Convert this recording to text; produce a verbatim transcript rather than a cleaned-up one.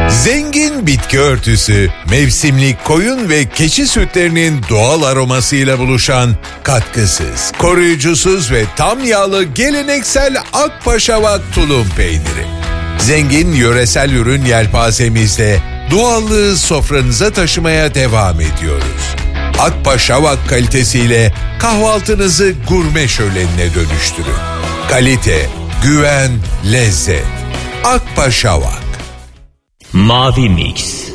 Zengin bitki örtüsü, mevsimlik koyun ve keçi sütlerinin doğal aromasıyla buluşan katkısız, koruyucusuz ve tam yağlı geleneksel Akpaşavak tulum peyniri. Zengin yöresel ürün yelpazemizle doğallığı sofranıza taşımaya devam ediyoruz. Akpaşavak kalitesiyle kahvaltınızı gurme şölenine dönüştürün. Kalite, güven, lezzet. Akpaşavak. Mavi Mix.